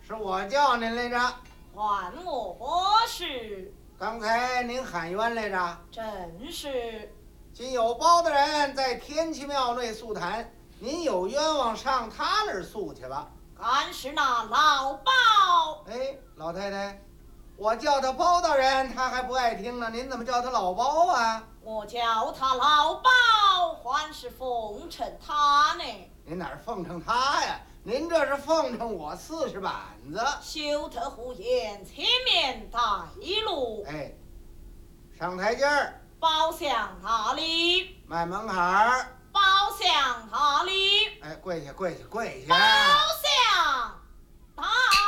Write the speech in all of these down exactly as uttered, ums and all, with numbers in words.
是我叫您来着。 还我何事？ 刚才您喊冤来着。 正是。 今有包大人在天齐庙内诉谈，您有冤枉上他那儿诉去了。 干是那老包。 哎，老太太，我叫他包大人，他还不爱听呢。您怎么叫他老包啊？ 我叫他老包，还是奉承他呢。 您哪儿奉承他呀？您这是奉承我四十板子。 休特胡言，前面带路。 哎，上台阶儿。 包厢哪里？ 迈门槛儿。 包厢哪里？ 哎，跪下，跪下，跪下。 包厢哪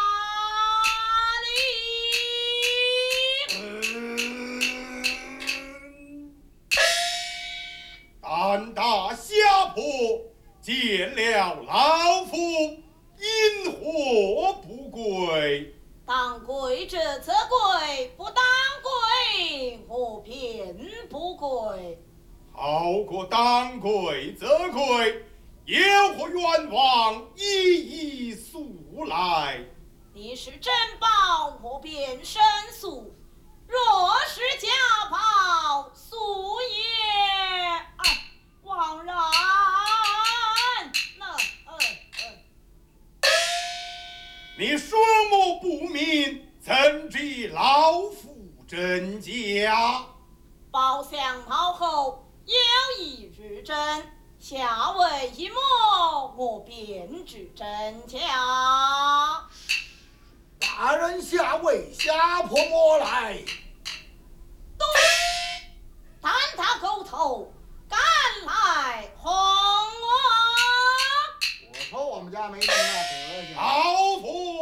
里？ 嗯，胆大侠婆，见了老夫，因何不跪？ 当跪者则跪，不当跪我便不跪。 好过当跪则跪，有何冤枉一一诉来。 你是真包，我便申诉；若是假包，诉也。哎，枉然。那呃呃， 你双目不明，怎知老夫真假？ 包厢冒后有一日真，下为一摸，我便知真假。 大人下为下婆摸来。 对，但他狗头赶来哄我。 我说我们家没这么大德行。 老夫